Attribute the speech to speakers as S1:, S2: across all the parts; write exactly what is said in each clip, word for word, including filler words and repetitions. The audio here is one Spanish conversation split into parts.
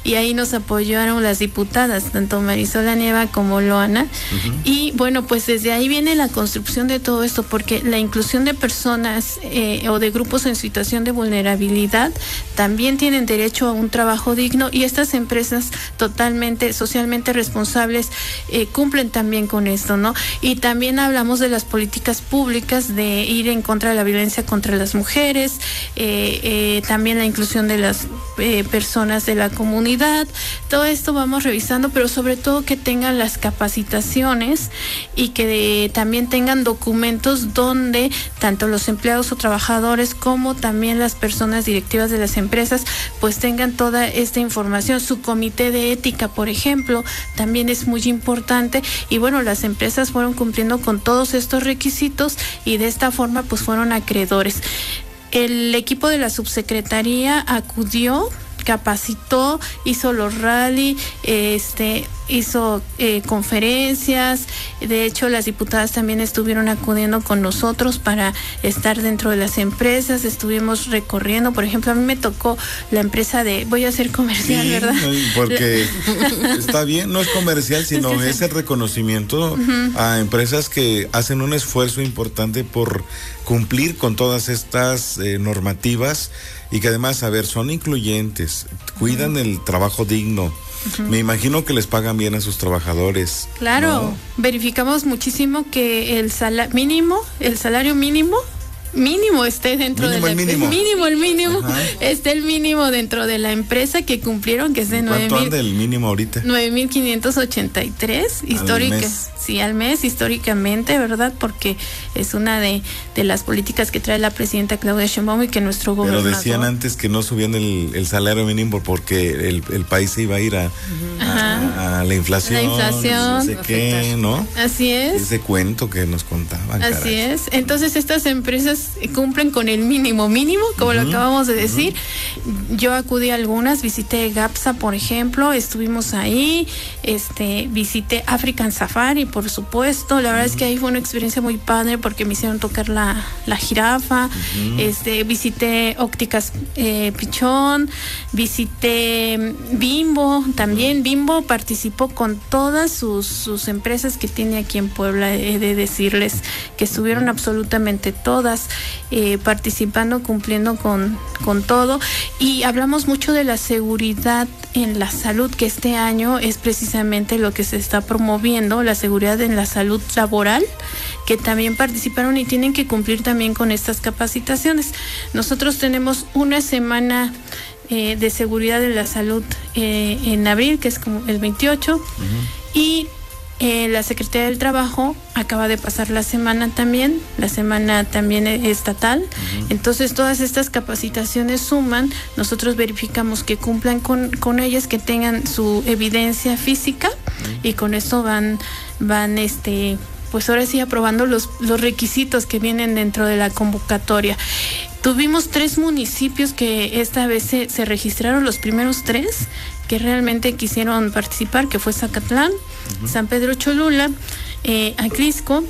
S1: y ahí nos apoyaron las diputadas, tanto Marisola Nieva como Loana, uh-huh. y bueno, pues desde ahí viene la construcción de todo esto, porque la inclusión de personas eh, o de grupos en situación de vulnerabilidad también tienen derecho a un trabajo digno, y estas empresas totalmente socialmente responsables eh, cumplen también con esto, ¿no? Y también hablamos de las políticas públicas de ir en contra de la violencia contra las mujeres, eh, eh, también la inclusión de las eh, personas de la comunidad. Todo esto vamos revisando, pero sobre todo que tengan las capacitaciones y que de, también tengan documentos donde tanto los empleados o trabajadores como también las personas directivas de las empresas pues tengan toda esta información. Su comité de ética, por ejemplo, también es muy importante, y bueno, las empresas fueron cumpliendo con todos estos requisitos y de esta forma pues fueron acreedores. El equipo de la subsecretaría acudió, capacitó, hizo los rally, este, hizo eh, conferencias. De hecho, las diputadas también estuvieron acudiendo con nosotros para estar dentro de las empresas. Estuvimos recorriendo, por ejemplo, a mí me tocó la empresa de, voy a hacer comercial, sí, ¿verdad?
S2: Porque está bien, no es comercial, sino es, que es el reconocimiento uh-huh. a empresas que hacen un esfuerzo importante por cumplir con todas estas eh, normativas, y que además, a ver, son incluyentes, cuidan uh-huh. el trabajo digno. Uh-huh. Me imagino que les pagan bien a sus trabajadores.
S1: Claro,
S2: ¿no?
S1: Verificamos muchísimo que el salario mínimo, el salario mínimo, mínimo esté dentro
S2: mínimo
S1: de la
S2: el mínimo.
S1: el mínimo el mínimo
S2: Ajá.
S1: esté el mínimo dentro de la empresa, que cumplieron, que es de nueve mil.
S2: ¿Cuánto anda el mínimo ahorita?
S1: nueve mil quinientos ochenta y tres histórica,
S2: al mes.
S1: Sí, al mes, históricamente, ¿verdad? Porque es una de, de las políticas que trae la presidenta Claudia Sheinbaum y que nuestro gobernador.
S2: Pero decían antes que no subían el, el salario mínimo porque el, el país se iba a ir a, a, a la inflación.
S1: La inflación.
S2: No sé qué, ¿no?
S1: Así es.
S2: Ese cuento que nos contaban.
S1: Así
S2: caray.
S1: es. Entonces estas empresas cumplen con el mínimo mínimo, como uh-huh, lo acabamos de decir. Uh-huh. Yo acudí a algunas, visité GAPSA, por ejemplo, estuvimos ahí, este, visité African Safari, por supuesto. La verdad uh-huh. es que ahí fue una experiencia muy padre porque me hicieron tocar la, la jirafa. Uh-huh. Este, visité Ópticas eh, Pichón, visité Bimbo, también Bimbo participó con todas sus, sus empresas que tiene aquí en Puebla. He de decirles que estuvieron absolutamente todas eh, participando, cumpliendo con, con todo. Y hablamos mucho de la seguridad en la salud, que este año es precisamente lo que se está promoviendo, la seguridad en la salud laboral, que también participaron y tienen que cumplir también con estas capacitaciones. Nosotros tenemos una semana eh, de seguridad en la salud eh, en abril, que es como el veintiocho, uh-huh. y Eh, la Secretaría del Trabajo acaba de pasar la semana también, la semana también estatal. Uh-huh. Entonces todas estas capacitaciones suman, nosotros verificamos que cumplan con, con ellas, que tengan su evidencia física, uh-huh. y con esto van, van este, pues ahora sí aprobando los, los requisitos que vienen dentro de la convocatoria. Tuvimos tres municipios que esta vez se, se registraron, los primeros tres que realmente quisieron participar, que fue Zacatlán, uh-huh. San Pedro Cholula, eh, Atlisco.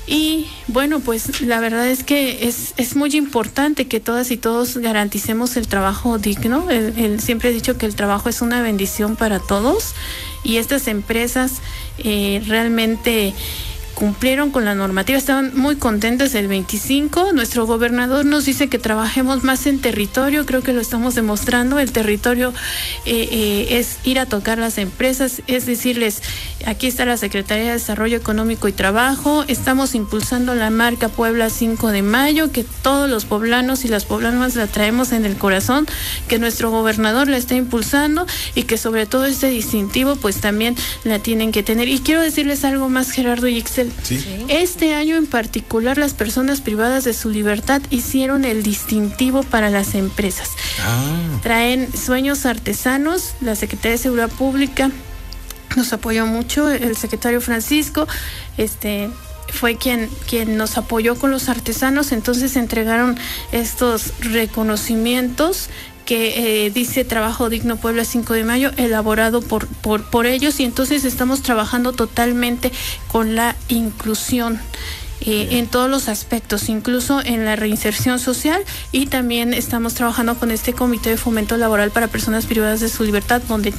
S1: Y bueno, pues la verdad es que es, es muy importante que todas y todos garanticemos el trabajo digno. El, el, siempre he dicho que el trabajo es una bendición para todos, y estas empresas eh, realmente cumplieron con la normativa, estaban muy contentas el veinticinco. Nuestro gobernador nos dice que trabajemos más en territorio, creo que lo estamos demostrando. El territorio eh, eh, es ir a tocar las empresas, es decirles, aquí está la Secretaría de Desarrollo Económico y Trabajo, estamos impulsando la marca Puebla cinco de mayo, que todos los poblanos y las poblanas la traemos en el corazón, que nuestro gobernador la está impulsando, y que sobre todo este distintivo pues también la tienen que tener. Y quiero decirles algo más, Gerardo y Ixel.
S2: ¿Sí?
S1: Este año en particular, las personas privadas de su libertad hicieron el distintivo para las empresas.
S2: Ah.
S1: Traen sueños artesanos, la Secretaría de Seguridad Pública nos apoyó mucho, el secretario Francisco, este fue quien, quien nos apoyó con los artesanos. Entonces entregaron estos reconocimientos que eh, dice Trabajo Digno Puebla cinco de mayo, elaborado por, por, por ellos, y entonces estamos trabajando totalmente con la inclusión eh, en todos los aspectos, incluso en la reinserción social, y también estamos trabajando con este Comité de Fomento Laboral para Personas Privadas de su Libertad, donde